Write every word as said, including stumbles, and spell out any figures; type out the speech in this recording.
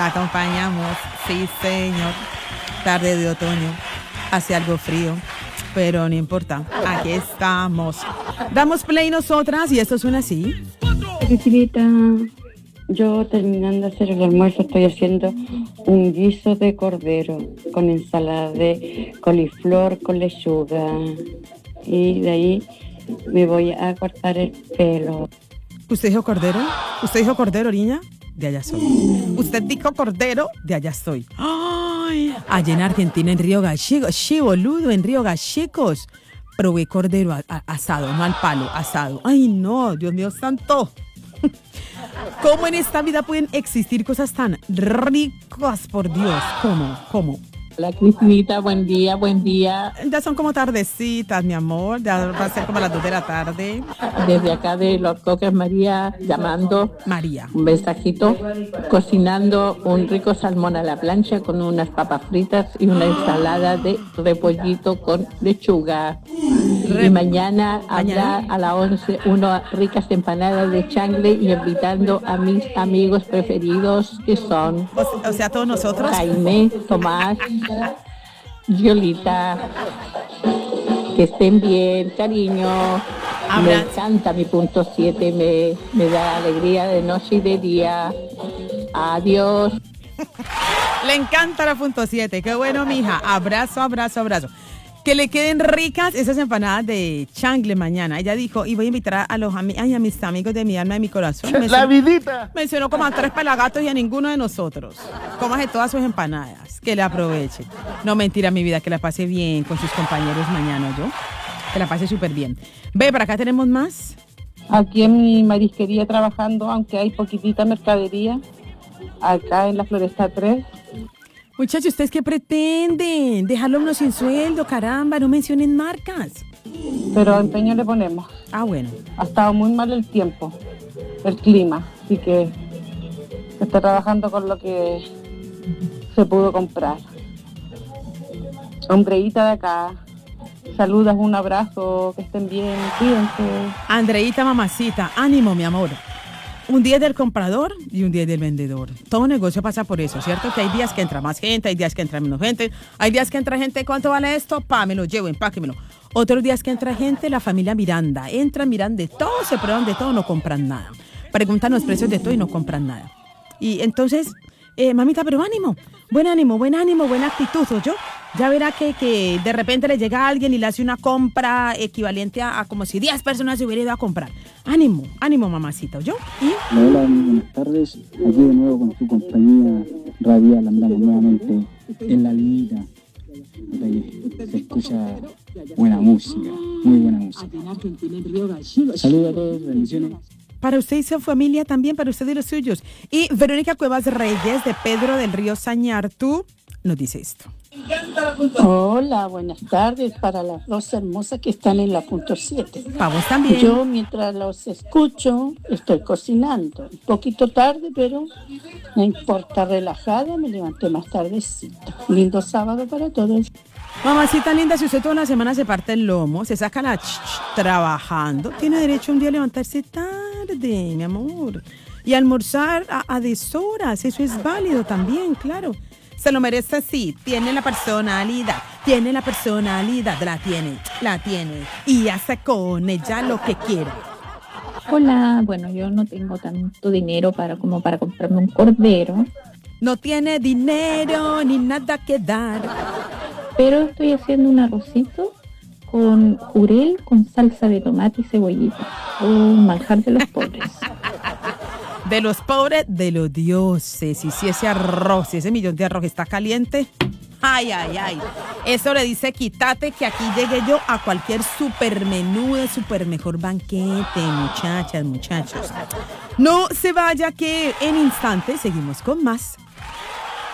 La acompañamos, sí señor. Tarde de otoño, hace algo frío, pero no importa, aquí estamos. Damos play nosotras y esto suena así. Cristinita, yo terminando de hacer el almuerzo estoy haciendo un guiso de cordero con ensalada de coliflor con lechuga y de ahí me voy a cortar el pelo. ¿Usted dijo cordero? ¿Usted dijo cordero, niña? De allá soy. ¿Usted dijo cordero? De allá estoy. ¡Ay! Allá en Argentina, en Río Gallegos. Sí, boludo, en Río Gallegos. Probé cordero a, a, asado, no al palo, asado. ¡Ay, no! Dios mío santo. ¿Cómo en esta vida pueden existir cosas tan ricas, por Dios? ¿Cómo? ¿Cómo? Hola, Cristinita, buen día, buen día. Ya son como tardecitas, mi amor. Ya va a ser como las dos de la tarde. Desde acá de Los Coques, María, llamando. María. Un mensajito. Cocinando un rico salmón a la plancha con unas papas fritas y una ensalada de repollito con lechuga. Y mañana habrá a las once unas ricas empanadas de changle y invitando a mis amigos preferidos que son... O, o sea, todos nosotros. Jaime, Tomás, Yolita. Que estén bien, cariño. Habrá. Me encanta mi punto siete, me, me da alegría de noche y de día. Adiós. Le encanta la punto siete, qué bueno, mija. Abrazo, abrazo, abrazo. Que le queden ricas esas empanadas de changle mañana. Ella dijo, y voy a invitar a, a los ami- ay, a mis amigos de mi alma y mi corazón. Mencionó, ¡la vidita! Mencionó como a tres pelagatos y a ninguno de nosotros. Cómase todas sus empanadas. Que le aproveche. No, mentira, mi vida, que la pase bien con sus compañeros mañana, ¿yo? Que la pase súper bien. Ve, para acá tenemos más. Aquí en mi marisquería trabajando, aunque hay poquitita mercadería. Acá en la Floresta tres. Muchachos, ¿ustedes qué pretenden? Dejarlo uno sin sueldo, caramba, no mencionen marcas. Pero empeño le ponemos. Ah, bueno. Ha estado muy mal el tiempo, el clima, así que se está trabajando con lo que se pudo comprar. Hombreíta de acá, saludas, un abrazo, que estén bien, cuídense. Andreíta, mamacita, ánimo, mi amor. Un día es del comprador y un día es del vendedor. Todo negocio pasa por eso, ¿cierto? Que hay días que entra más gente, hay días que entra menos gente, hay días que entra gente, ¿cuánto vale esto? Pa, me lo llevo, empáquemelo. Otros días que entra gente, la familia Miranda. Entran, miran de todo, se prueban de todo, no compran nada. Preguntan los precios de todo y no compran nada. Y entonces, eh, mamita, pero ánimo, buen ánimo, buen ánimo, buena actitud, ¿yo? Ya verá que, que de repente le llega a alguien y le hace una compra equivalente a, a como si diez personas se hubieran ido a comprar. Ánimo, ánimo, mamacita, ¿yo? ¿Y? Hola, buenas tardes. Aquí de nuevo con su compañía radial, andamos nuevamente en la linita. Se escucha buena música, muy buena música. Saludos a todos, bendiciones. Para usted y su familia también, para usted y los suyos. Y Verónica Cuevas Reyes, de Pedro del Río Sañartu, nos dice esto. Hola, buenas tardes para las dos hermosas que están en la punto siete. Para vos también. Yo mientras los escucho estoy cocinando. Un poquito tarde, pero no importa, relajada, me levanté más tardecito. Lindo sábado para todos. Mamacita linda, si usted toda la semana se parte el lomo, se saca la ch, ch trabajando, tiene derecho un día a levantarse tarde, mi amor. Y almorzar a, a deshoras, eso es válido también, claro. Se lo merece, sí, tiene la personalidad, tiene la personalidad, la tiene, la tiene. Y hace con ella lo que quiera. Hola, bueno, yo no tengo tanto dinero para como para comprarme un cordero. No tiene dinero ni nada que dar. Pero estoy haciendo un arrocito con jurel, con salsa de tomate y cebollita. Un manjar de los pobres. De los pobres, de los dioses. Y si ese arroz, si ese millón de arroz está caliente, ay, ay, ay. Eso le dice quítate que aquí llegué yo a cualquier super menú de super mejor banquete, muchachas, muchachos. No se vaya que en instantes seguimos con más.